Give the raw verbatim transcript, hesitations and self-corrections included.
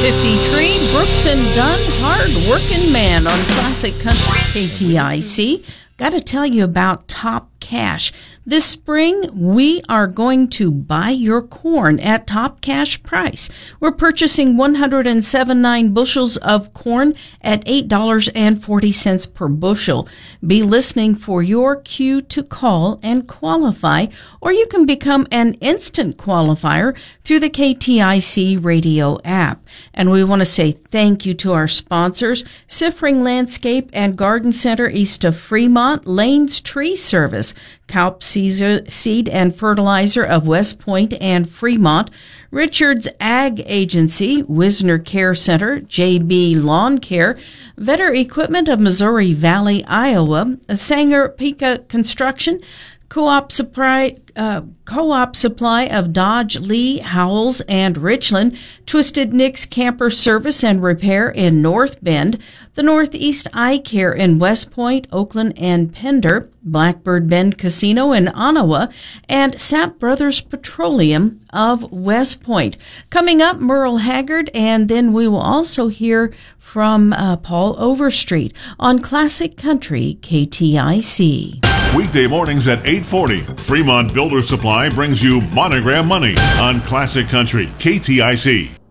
fifty-three, Brooks and Dunn, hard working man on Classic Country K T I C. Got to tell you about Top Cash. This spring, we are going to buy your corn at top cash price. We're purchasing one hundred seventy-nine bushels of corn at eight dollars and forty cents per bushel. Be listening for your cue to call and qualify, or you can become an instant qualifier through the K T I C radio app. And we want to say thank you to our sponsors, Siffring Landscape and Garden Center east of Fremont, Lane's Tree Service, Kaup Seed and Fertilizer of West Point and Fremont, Richard's Ag Agency, Wisner Care Center, J B Lawn Care, Vetter Equipment of Missouri Valley, Iowa, Sanger Pika Construction, Co-op Supply, uh, Co-op Supply of Dodge, Lee, Howells, and Richland, Twisted Nick's Camper Service and Repair in North Bend, the Northeast Eye Care in West Point, Oakland, and Pender, Blackbird Bend Casino in Ottawa, and Sapp Brothers Petroleum of West Point. Coming up, Merle Haggard, and then we will also hear from uh, Paul Overstreet on Classic Country K T I C. Weekday mornings at eight forty, Fremont Builder Supply brings you Monogram Money on Classic Country K T I C.